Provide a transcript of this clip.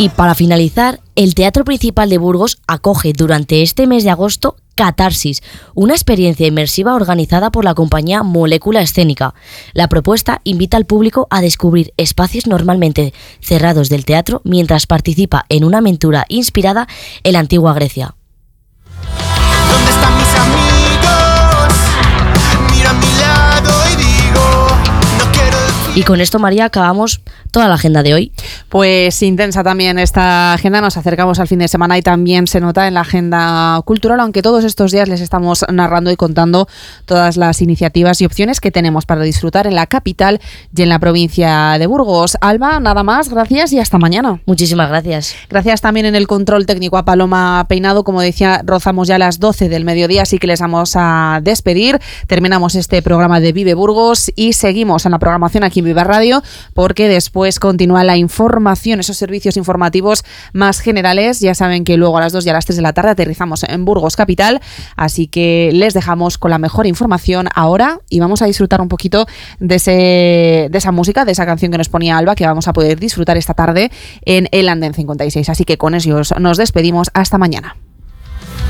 Y para finalizar, el Teatro Principal de Burgos acoge durante este mes de agosto Catarsis, una experiencia inmersiva organizada por la compañía Molécula Escénica. La propuesta invita al público a descubrir espacios normalmente cerrados del teatro mientras participa en una aventura inspirada en la antigua Grecia. ¿Dónde están mis amigos? Mira a mi lado y digo, no quiero decir... Y con esto, María, acabamos toda la agenda de hoy. Pues intensa también esta agenda, nos acercamos al fin de semana y también se nota en la agenda cultural, aunque todos estos días les estamos narrando y contando todas las iniciativas y opciones que tenemos para disfrutar en la capital y en la provincia de Burgos. Alba, nada más, gracias y hasta mañana. Muchísimas gracias. Gracias también en el control técnico a Paloma Peinado. Como decía, rozamos ya las 12 del mediodía, así que les vamos a despedir. Terminamos este programa de Vive Burgos y seguimos en la programación aquí en Viva Radio, porque después continúa la información, esos servicios informativos más generales. Ya saben que luego a las 2 y a las 3 de la tarde aterrizamos en Burgos Capital, así que les dejamos con la mejor información ahora y vamos a disfrutar un poquito de esa música, de esa canción que nos ponía Alba, que vamos a poder disfrutar esta tarde en El Andén 56. Así que con ellos nos despedimos. Hasta mañana.